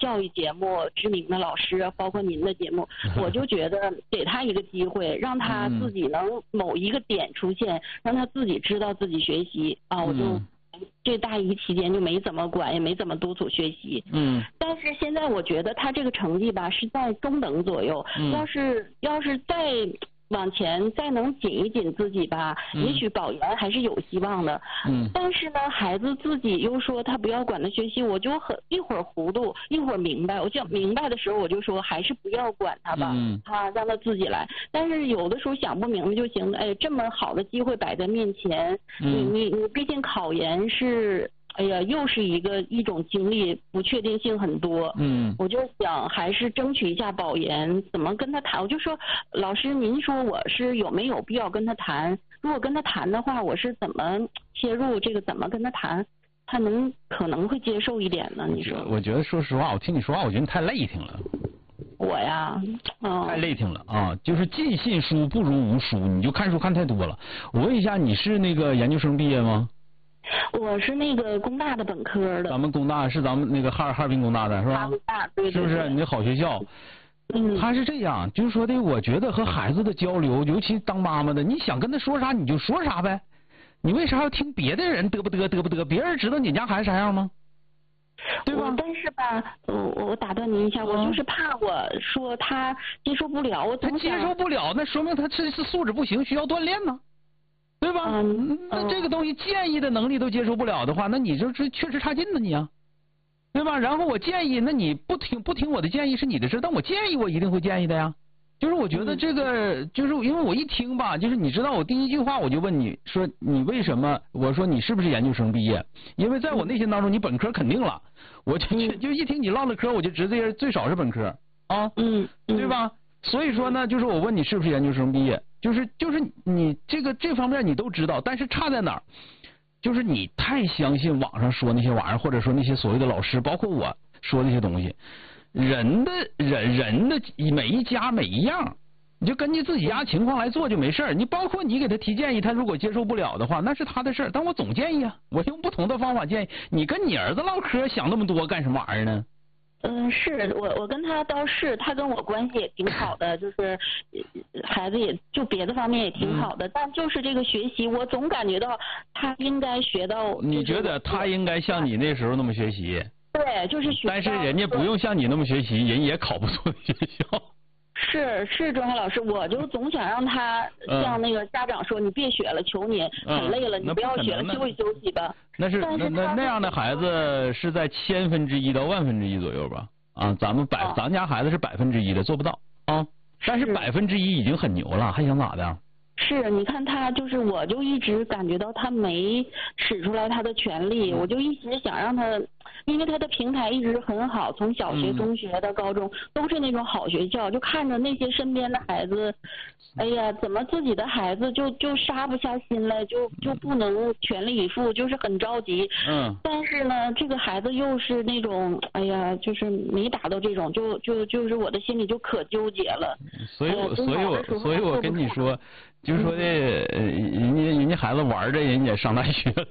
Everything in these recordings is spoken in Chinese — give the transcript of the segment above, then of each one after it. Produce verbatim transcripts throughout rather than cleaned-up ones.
教育节目知名的老师，包括您的节目，我就觉得给他一个机会，让他自己能某一个点出现，让他自己知道自己学习啊，我就。嗯这大一期间就没怎么管，也没怎么督促学习。 嗯。 但是现在我觉得他这个成绩吧是在中等左右。嗯。要是要是再往前再能紧一紧自己吧，嗯、也许保研还是有希望的。嗯。但是呢，孩子自己又说他不要管他学习，我就很一会儿糊涂，一会儿明白。我想明白的时候，我就说还是不要管他吧，嗯、他让他自己来。但是有的时候想不明白就行。哎，这么好的机会摆在面前，嗯、你你你毕竟考研是。哎呀，又是一个一种经历，不确定性很多。嗯，我就想还是争取一下保研，怎么跟他谈？我就说，老师，您说我是有没有必要跟他谈？如果跟他谈的话，我是怎么切入这个？怎么跟他谈？他能可能会接受一点呢？你说？ 我觉得，说实话，我听你说话，我觉得你太累挺了。 我呀，哦、 太累挺了啊！就是尽信书不如无书，你就看书看太多了。我问一下，你是那个研究生毕业吗？ 我是那个工大的本科的。 咱们工大是咱们那个哈尔哈尔滨工大的是吧？ 工大，对对对， 是不是？你那好学校。嗯。他是这样，就是说的，我觉得和孩子的交流，尤其当妈妈的，你想跟他说啥你就说啥呗，你为啥要听别的人嘚不嘚嘚不嘚？别人知道你家孩子啥样吗？对吧？ 但是吧，我我打断您一下，我就是怕我说他接受不了，我他接受不了，那说明他这是素质不行，需要锻炼呢。对吧？嗯、那这个东西建议的能力都接受不了的话，那你就是确实差劲呢，你啊，对吧？然后我建议，那你不听不听我的建议是你的事，但我建议我一定会建议的呀。就是我觉得这个，嗯、就是因为我一听吧，就是你知道我第一句话我就问你说你为什么？我说你是不是研究生毕业？因为在我内心当中你本科肯定了，我就就一听你唠的嗑，我就知道最少是本科啊， 嗯， 对吧？所以说呢，就是我问你是不是研究生毕业？就是就是你这个这方面你都知道，但是差在哪儿？就是你太相信网上说那些玩意儿，或者说那些所谓的老师，包括我说那些东西。人的人人的每一家每一样，你就根据自己家情况来做就没事儿。你包括你给他提建议，他如果接受不了的话，那是他的事儿。但我总建议啊，我用不同的方法建议你。跟你儿子唠嗑想那么多干什么玩意儿呢？ 嗯，是我我跟他倒是，他跟我关系也挺好的，就是孩子也就别的方面也挺好的，嗯、但就是这个学习，我总感觉到他应该学到。 你觉得他应该像你那时候那么学习？ 对，就是学。 但是人家不用像你那么学习，人也考不错学校。 是是，钟海老师，我就总想让他像那个家长说，嗯、你别学了，求你，很累了，嗯、你不要学了，休息休息吧。 那是那那那样的孩子是在千分之一到万分之一左右吧？啊，咱们百、啊、咱家孩子是百分之一的，做不到啊。但是百分之一已经很牛了，还想咋的？ 是，你看他就是，我就一直感觉到他没使出来他的全力，嗯、我就一直想让他，因为他的平台一直很好，从小学、中学到高中、嗯、都是那种好学校，就看着那些身边的孩子，哎呀，怎么自己的孩子就就杀不下心来，就就不能全力以赴，就是很着急。嗯。但是呢，这个孩子又是那种，哎呀，就是没达到这种，就就就是我的心里就可纠结了。 所以我、哎、所以我所以我跟你说。就是说的，人家人家孩子玩着，人家上大学了，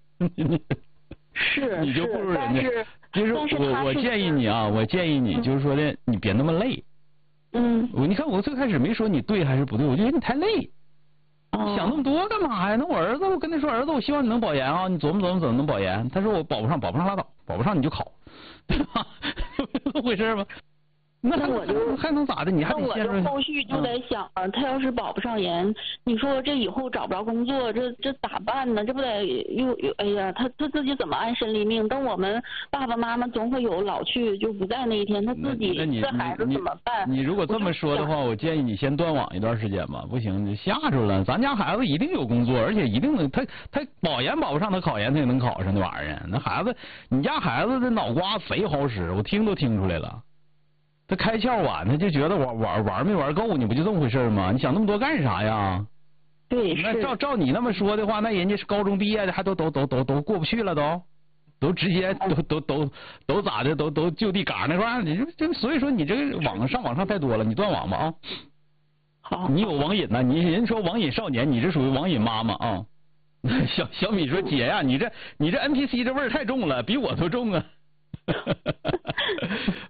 是， 你就不如人家。就是我我建议你啊，我建议你就是说的，你别那么累。 嗯。 我你看我最开始没说你对还是不对，我就觉得你太累。你想那么多干嘛呀？那我儿子，我跟他说，儿子，我希望你能保研啊，你琢磨琢磨怎么能保研。他说我保不上，保不上拉倒，保不上你就考，对吧？这么回事吗？那我就还能咋的？你还得那我就后续就在想啊，嗯、他要是保不上研，你说这以后找不着工作，这这咋办呢？这不得又又哎呀，他他自己怎么安身立命？等我们爸爸妈妈总会有老去就不在那一天，他自己这孩子怎么办？ 你如果这么说的话，我建议你先断网一段时间吧。不行，你吓着了，咱家孩子一定有工作，而且一定能他他保研保不上，他考研他也能考上那玩意儿。那孩子，你家孩子的脑瓜贼好使，我听都听出来了。他开窍晚，他就觉得玩玩玩没玩够，你不就这么回事吗？你想那么多干啥呀？ 对， 那照照你那么说的话，那人家是高中毕业的，还都都都都都过不去了，都都直接都都都都咋的，都都就地嘎那块儿。你这所以说你这个网上网上太多了，你断网吧啊。 好。 你有网瘾呢？你人说网瘾少年，你这属于网瘾妈妈啊。小小米说姐呀、啊，你这你这 N P C 这味儿太重了，比我都重啊。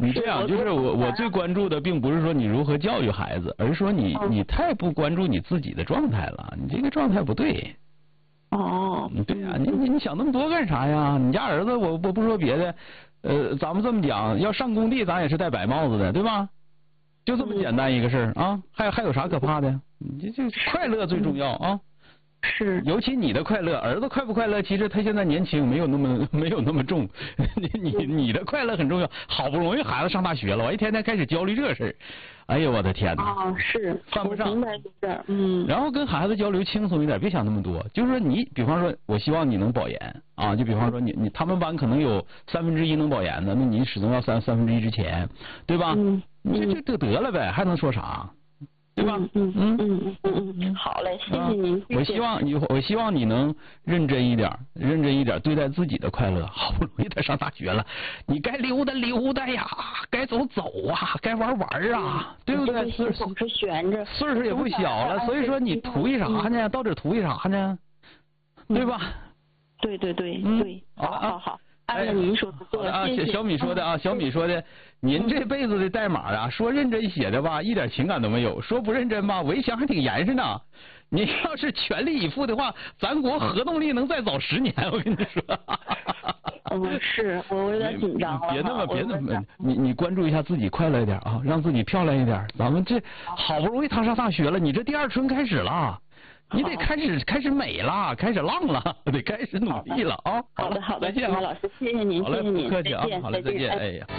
你这样就是我我最关注的，并不是说你如何教育孩子，而是说你你太不关注你自己的状态了，你这个状态不对。 哦。 对呀，你你你想那么多干啥呀？你家儿子，我我不说别的，呃，咱们这么讲，要上工地，咱也是戴白帽子的，对吧？就这么简单一个事儿啊，还还有啥可怕的？你这这快乐最重要啊。 是， 尤其你的快乐，儿子快不快乐，其实他现在年轻，没有那么没有那么重。你你你的快乐很重要。好不容易孩子上大学了，我一天天开始焦虑这事儿，哎呦我的天哪！ 啊，是犯不上。 明白这事儿，嗯。 然后跟孩子交流轻松一点，别想那么多。就是说你，比方说，我希望你能保研啊，就比方说你你他们班可能有三分之一能保研的，那你始终要三三分之一之前，对吧？ 嗯。 这这就得了呗，还能说啥？对吧？ 嗯嗯嗯嗯嗯嗯，好嘞，谢谢您。 我希望你，我希望你能认真一点，认真一点对待自己的快乐。好不容易他上大学了，你该溜达溜达呀，该走走啊，该玩玩啊，对不对？ 岁数是悬着， 岁数也不小了，所以说你图一啥呢？到底图一啥呢？对吧？ 对对对对，好好好。按照您说的做啊，小小米说的啊，小米说的，您这辈子的代码啊，说认真写的吧，一点情感都没有；说不认真吧，围墙还挺严实呢。您要是全力以赴的话，咱国核动力能再早十年，我跟你说。 嗯，是我有点紧张了。 别那么别那么，你你关注一下自己，快乐一点啊，让自己漂亮一点。咱们这好不容易他上大学了，你这第二春开始了。你得开始开始美了，开始浪了，得开始努力了啊！ 好的好的， 再见啊，老师，谢谢您，谢谢您， 不客气啊，好嘞，再见，哎呀。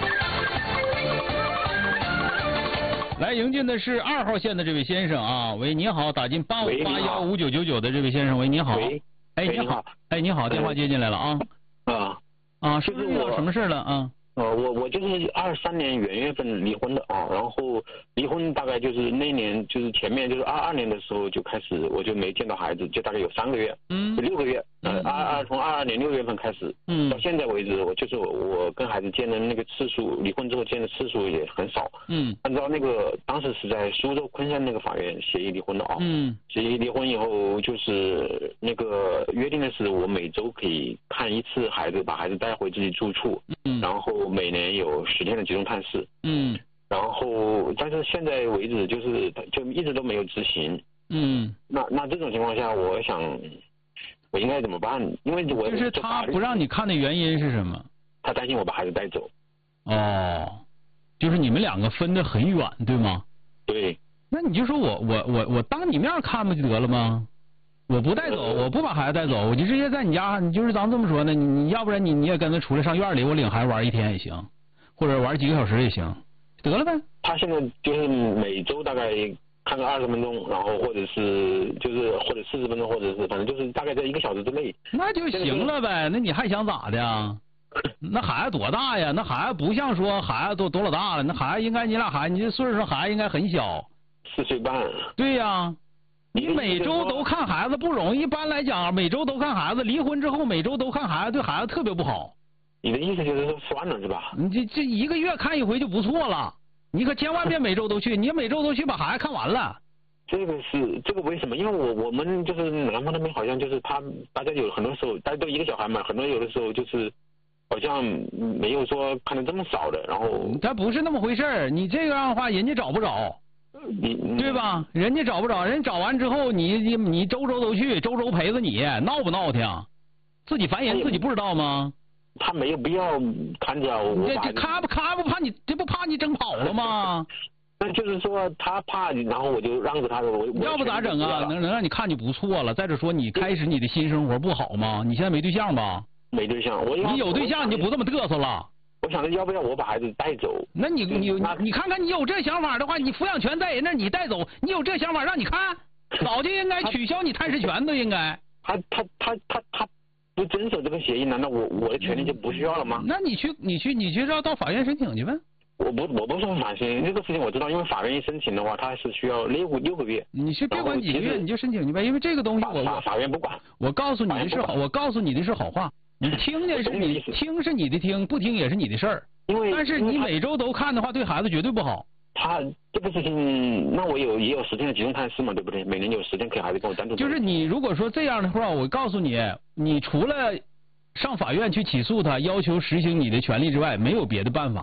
来迎进的是二号线的这位先生啊，喂，你好，打进八五八幺五九九九的这位先生，喂，你好，哎，你好，哎，你好，电话接进来了啊， 啊啊，是不是遇到什么事了啊？ 呃，我我就是二三年元月份离婚的啊，然后离婚大概就是那年就是前面就是二二年的时候就开始我就没见到孩子，就大概有三个月，嗯，六个月，呃，二二从二二年六月份开始，嗯，到现在为止，我就是我跟孩子见的那个次数，离婚之后见的次数也很少，嗯，按照那个当时是在苏州昆山那个法院协议离婚的啊，嗯，协议离婚以后就是那个约定的是我每周可以看一次孩子，把孩子带回自己住处，嗯，然后每年有十天的集中探视，嗯，然后但是现在为止就是就一直都没有执行，嗯，那那这种情况下，我想我应该怎么办？因为我就是他不让你看的原因是什么？ 他担心我把孩子带走。 哦，就是你们两个分得很远，对吗？ 对。 那你就说我我我我当你面看不就得了吗？我不带走，我不把孩子带走，我就直接在你家，你就是咱这么说呢，你你要不然你你也跟他出来上院里，我领孩子玩一天也行，或者玩几个小时也行，得了呗。 他现在就是每周大概看个二十分钟，然后或者是就是或者四十分钟，或者是反正就是大概在一个小时之内。 那就行了呗，那你还想咋的呀？那孩子多大呀？那孩子不像说孩子都多老大了，那孩子应该你俩孩子，你这岁数孩子应该很小。 四岁半。 对呀。你每周都看孩子不容易，一般来讲每周都看孩子，离婚之后每周都看孩子对孩子特别不好。 你的意思就是说算了是吧？ 你这这一个月看一回就不错了，你可千万别每周都去，你每周都去把孩子看完了。 这个是这个为什么？因为我我们就是南方那边好像就是他大家有很多时候大家都一个小孩嘛，很多有的时候就是好像没有说看的这么少的，然后他不是那么回事儿，你这样的话人家找不着。 你对吧？人家找不着，人找完之后，你你你周周都去，周周陪着你，闹不闹挺？自己烦人，自己不知道吗？ 他没有必要看着我。 这这看不看不怕你，这不怕你整跑了吗？ 那就是说他怕，然后我就让着他了。我要不咋整啊？能能让你看就不错了。再者说，你开始你的新生活不好吗？你现在没对象吧？ 没对象，我你有对象你就不这么嘚瑟了。 我想着要不要我把孩子带走？ 那你你你看看，你有这想法的话，你抚养权在人那，你带走，你有这想法让你看，早就应该取消你探视权都应该。 他他他他他不遵守这个协议，难道我我的权利就不需要了吗？ 那你去你去你去要到法院申请去呗。 我不我不是法院这个事情我知道，因为法院一申请的话，他是需要六六个月。 你去别管几个月，你就申请去呗，因为这个东西我我法院不管。 我告诉你的是好，我告诉你的是好话。你听见是你听是你的听，不听也是你的事儿。 因为但是你每周都看的话，对孩子绝对不好。 他这个事情，那我有也有十天的集中探视嘛，对不对？每年有十天给孩子跟我单独。 就是你如果说这样的话，我告诉你，你除了上法院去起诉他，要求实行你的权利之外，没有别的办法。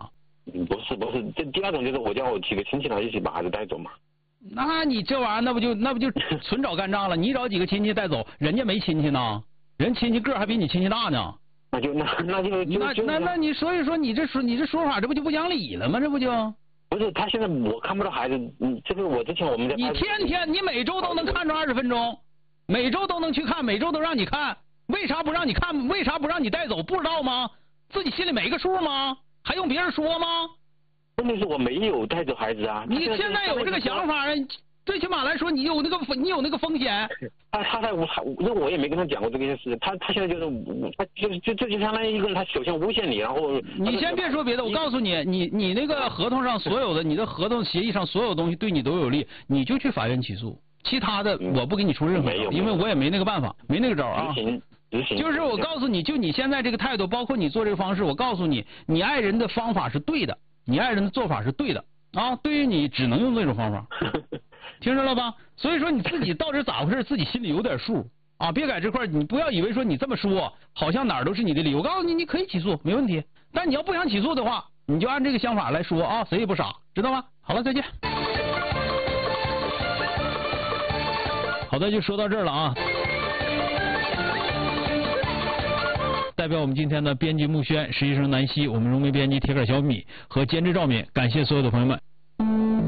不是不是，这第二种就是我叫我几个亲戚来一起把孩子带走嘛。 那你这玩意儿那不就那不就纯找干仗了？你找几个亲戚带走，人家没亲戚呢，人亲戚个儿还比你亲戚大呢。 那就那那就那那那你所以说你这说你这说法这不就不讲理了吗？这不就？ 不是他现在我看不到孩子，嗯，这个我之前我们家。 你天天你每周都能看着二十分钟，每周都能去看，每周都让你看，为啥不让你看？为啥不让你带走？不知道吗？自己心里没个数吗？还用别人说吗？ 问题是我没有带走孩子啊。 你现在有这个想法，最起码来说，你有那个你有那个风险。 他他在我那我也没跟他讲过这件事，他他现在就是他就就这就相当于一个人，他首先诬陷你，然后。 你先别说别的，我告诉你，你你那个合同上所有的，你的合同协议上所有东西对你都有利，你就去法院起诉，其他的我不给你出任何招，因为我也没那个办法，没那个招啊。 执行执行。 就是我告诉你，就你现在这个态度，包括你做这个方式，我告诉你，你爱人的方法是对的，你爱人的做法是对的啊，对于你只能用这种方法。听着了吧？所以说你自己到底咋回事，自己心里有点数啊！别在这块你不要以为说你这么说，好像哪儿都是你的理。我告诉你，你可以起诉，没问题。但你要不想起诉的话，你就按这个想法来说啊，谁也不傻，知道吗？好了，再见。好的，就说到这儿了啊。代表我们今天的编辑木轩、实习生南希，我们荣媒编辑铁杆小米和监制赵敏，感谢所有的朋友们。